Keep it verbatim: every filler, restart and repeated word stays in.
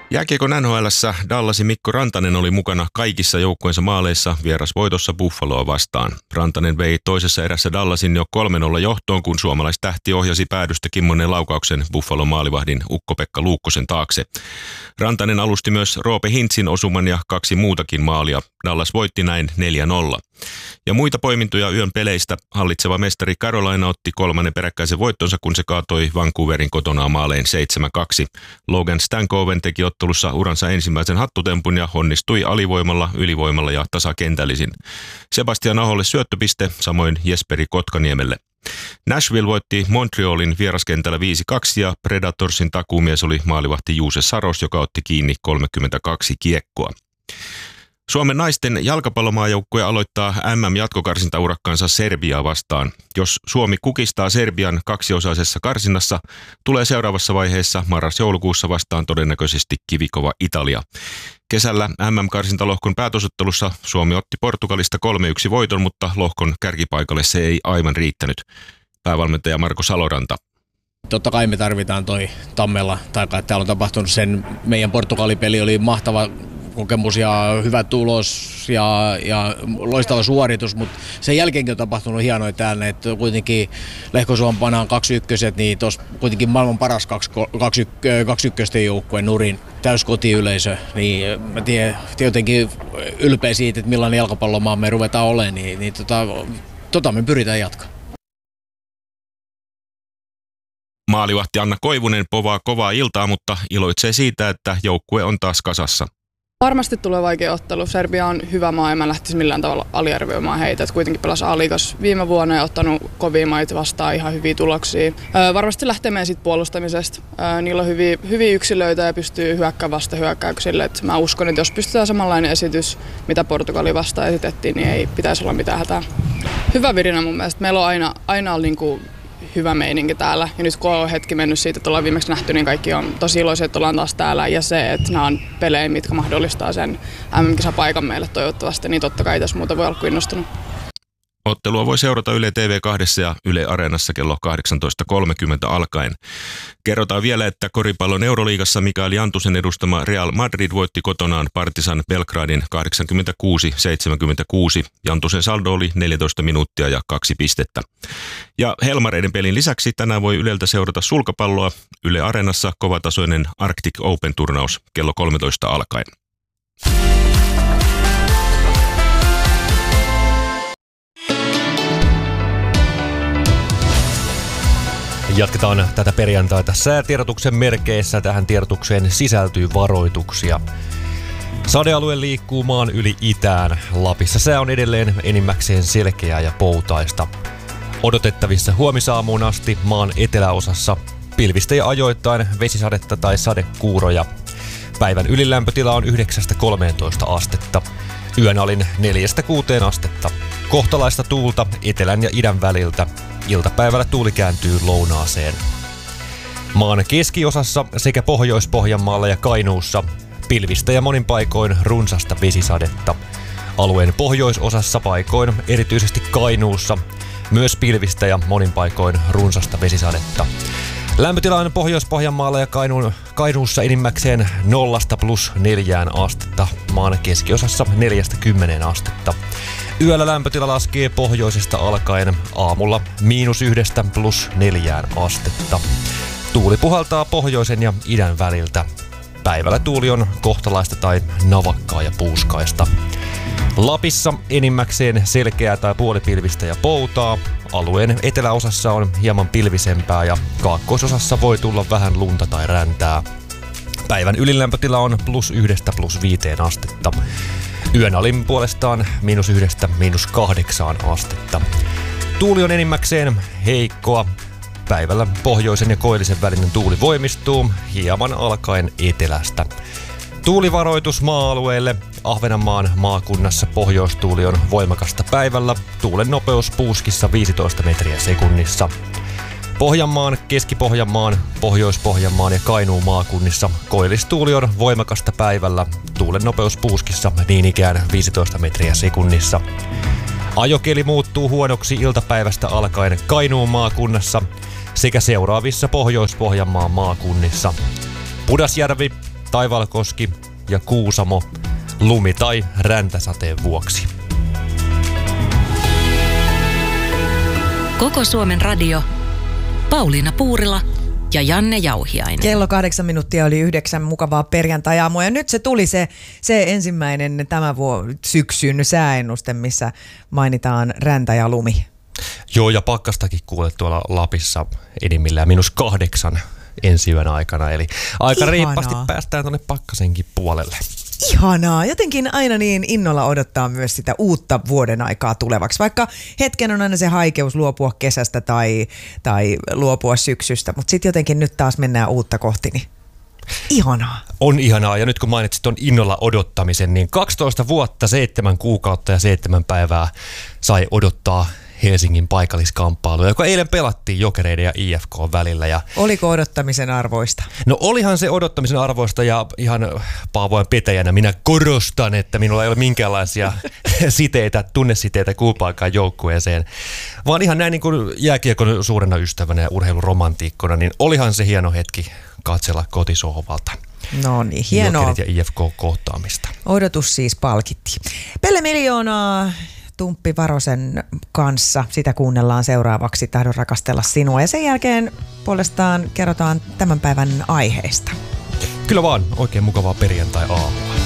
Jääkiekon N H L:ssä Dallasin Mikko Rantanen oli mukana kaikissa joukkueensa maaleissa vierasvoitossa Buffaloa vastaan. Rantanen vei toisessa erässä Dallasin jo kolme nolla johtoon, kun suomalaistähti ohjasi päädystä kimmonen laukauksen Buffalon maalivahdin Ukko-Pekka Luukkosen taakse. Rantanen alusti myös Roope Hintzin osuman ja kaksi muutakin maalia. Dallas voitti näin neljä nolla. Ja muita poimintoja yön peleistä hallitseva mestari Carolina otti kolmannen peräkkäisen voittonsa, kun se kaatoi Vancouverin kotona maalein seitsemän kaksi. Logan Stankoven teki ottelussa uransa ensimmäisen hattutempun ja onnistui alivoimalla, ylivoimalla ja tasakentällisin. Sebastian Aholle syöttöpiste, samoin Jesperi Kotkaniemelle. Nashville voitti Montrealin vieraskentällä viisi kaksi ja Predatorsin takuumies oli maalivahti Juuse Saros, joka otti kiinni kolmekymmentäkaksi kiekkoa. Suomen naisten jalkapallomaajoukkue aloittaa M M-jatkokarsintaurakkaansa Serbiaa vastaan. Jos Suomi kukistaa Serbian kaksiosaisessa karsinnassa, tulee seuraavassa vaiheessa marras-joulukuussa vastaan todennäköisesti kivikova Italia. Kesällä M M-karsintalohkon päätösottelussa Suomi otti Portugalista kolme yksi voiton, mutta lohkon kärkipaikalle se ei aivan riittänyt. Päävalmentaja Marko Saloranta. Totta kai me tarvitaan toi Tammella, tai täällä on tapahtunut sen, meidän Portugalipeli oli mahtava kokemus ja hyvä tulos ja, ja loistava suoritus, mutta sen jälkeenkin on tapahtunut hienoja täällä, että kuitenkin Lehko-Suomen panaan kaksi ykköset, niin tuossa kuitenkin maailman paras kaksi, kaksi, kaksi ykkösten joukkueen nurin täys kotiyleisö, niin mä tiedän jotenkin ylpeä siitä, että millainen jalkapallomaa me ruvetaan olemaan, niin, niin tota, tota me pyritään jatkaa. Maalivahti Anna Koivunen povaa kovaa iltaa, mutta iloitsee siitä, että joukkue on taas kasassa. Varmasti tulee vaikea ottelu. Serbia on hyvä maa, en mä lähtisi millään tavalla aliarvioimaan heitä. Et kuitenkin pelasi A-liigas viime vuonna ja ottanut kovia maita vastaan ihan hyviä tuloksia. Öö, varmasti lähtee meidän sit puolustamisesta. Öö, niillä on hyviä, hyviä yksilöitä ja pystyy hyökkäämään vasta hyökkäyksille. Et mä uskon, että jos pystytään samanlainen esitys, mitä Portugali vastaan esitettiin, niin ei pitäisi olla mitään hätää. Hyvä virinä mun mielestä. Meillä on aina, aina on niinku hyvä meininki täällä. Ja nyt kun on hetki mennyt siitä, että ollaan viimeksi nähty, niin kaikki on tosi iloisia, että ollaan taas täällä. Ja se, että nämä on pelejä, mitkä mahdollistaa sen M M-kisapaikan meille toivottavasti, niin totta kai tässä muuta voi olla kuin innostunut. Ottelua voi seurata Yle T V kaksi ja Yle Areenassa kello kahdeksantoista kolmekymmentä alkaen. Kerrotaan vielä, että koripallon Euroliigassa Mikael Jantusen edustama Real Madrid voitti kotonaan Partizan Belgradin kahdeksankymmentäkuusi seitsemänkymmentäkuusi. Jantusen saldo oli neljätoista minuuttia ja kaksi pistettä. Ja Helmareiden pelin lisäksi tänään voi Yleltä seurata sulkapalloa. Yle Areenassa kovatasoinen Arctic Open-turnaus kello kolmetoista alkaen. Jatketaan tätä perjantaita säätiedotuksen merkeissä. Tähän tiedotukseen sisältyy varoituksia. Sadealue liikkuu maan yli itään. Lapissa sää on edelleen enimmäkseen selkeää ja poutaista. Odotettavissa huomisaamuun asti maan eteläosassa pilvistä ja ajoittain vesisadetta tai sadekuuroja. Päivän ylilämpötila on yhdeksästä kolmeentoista astetta. Yön alin neljästä kuuteen astetta. Kohtalaista tuulta etelän ja idän väliltä. Iltapäivällä tuuli kääntyy lounaaseen. Maan keskiosassa sekä Pohjois-Pohjanmaalla ja Kainuussa pilvistä ja monin paikoin runsasta vesisadetta. Alueen pohjoisosassa paikoin, erityisesti Kainuussa, myös pilvistä ja monin paikoin runsasta vesisadetta. Lämpötila on Pohjois-Pohjanmaalla ja Kainuun, Kainuussa enimmäkseen nollasta plus neljään astetta, maan keskiosassa neljästä kymmeneen astetta. Yöllä lämpötila laskee pohjoisesta alkaen, aamulla miinus yhdestä plus neljään astetta. Tuuli puhaltaa pohjoisen ja idän väliltä. Päivällä tuuli on kohtalaista tai navakkaa ja puuskaista. Lapissa enimmäkseen selkeää tai puolipilvistä ja poutaa. Alueen eteläosassa on hieman pilvisempää ja kaakkoisosassa voi tulla vähän lunta tai räntää. Päivän ylilämpötila on plus yhdestä plus viiteen astetta. Yön alin puolestaan miinus yhdestä miinus kahdeksaan astetta. Tuuli on enimmäkseen heikkoa. Päivällä pohjoisen ja koillisen välinen tuuli voimistuu, hieman alkaen etelästä. Tuulivaroitus maa-alueelle. Ahvenanmaan maakunnassa pohjoistuuli on voimakasta päivällä. Tuulen nopeus puuskissa viisitoista metriä sekunnissa. Pohjanmaan, Keski-Pohjanmaan, Pohjois-Pohjanmaan ja Kainuun maakunnissa koillistuuli on voimakasta päivällä. Tuulen nopeus puuskissa niin ikään viisitoista metriä sekunnissa. Ajokeli muuttuu huonoksi iltapäivästä alkaen Kainuun maakunnassa sekä seuraavissa Pohjois-Pohjanmaan maakunnissa. Pudasjärvi, Taivalkoski ja Kuusamo lumi- tai räntäsateen vuoksi. Koko Suomen radio. Pauliina Puurila ja Janne Jauhiainen. Kello kahdeksan minuuttia oli yhdeksän, mukavaa perjantai-aamua. Ja nyt se tuli se, se ensimmäinen tämän vuoden syksyn sääennuste, missä mainitaan räntä ja lumi. Joo, ja pakkastakin kuulet tuolla Lapissa enimmillään minus kahdeksan ensi yön aikana. Eli aika Ihanaa. riippaasti päästään tuonne pakkasenkin puolelle. Ihanaa. Jotenkin aina niin innolla odottaa myös sitä uutta vuoden aikaa tulevaksi. Vaikka hetken on aina se haikeus luopua kesästä tai, tai luopua syksystä, mutta sitten jotenkin nyt taas mennään uutta kohti, niin ihanaa. On ihanaa, ja nyt kun mainitsit ton innolla odottamisen, niin kaksitoista vuotta, seitsemän kuukautta ja seitsemän päivää sai odottaa Helsingin paikalliskamppailuja, joka eilen pelattiin Jokereiden ja I F K välillä. Ja Oliko odottamisen arvoista? no olihan se odottamisen arvoista, ja ihan Paavojen petäjänä minä korostan, että minulla ei ole minkäänlaisia siteitä, tunnesiteitä kumpaakaan joukkueeseen, vaan ihan näin niin kuin jääkiekon suurena ystävänä ja urheiluromantiikkona, niin olihan se hieno hetki katsella kotisohvalta. No niin, hienoa. Jokerit ja I F K-kohtaamista. Odotus siis palkitti. Pelle Miljoonaa Tumppi Varosen kanssa. Sitä kuunnellaan seuraavaksi. Tahdon rakastella sinua. Ja sen jälkeen puolestaan kerrotaan tämän päivän aiheesta. Kyllä vaan, oikein mukavaa perjantai-aamua.